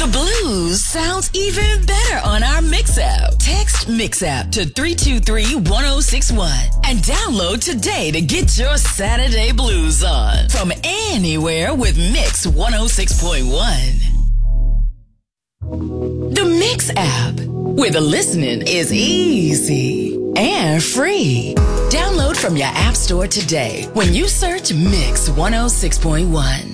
The blues sounds even better on our Mix app. Text Mix app to 323-1061 and download today to get your Saturday blues on from anywhere with Mix 106.1. The Mix app, where the listening is easy and free. Download from your app store today when you search Mix 106.1.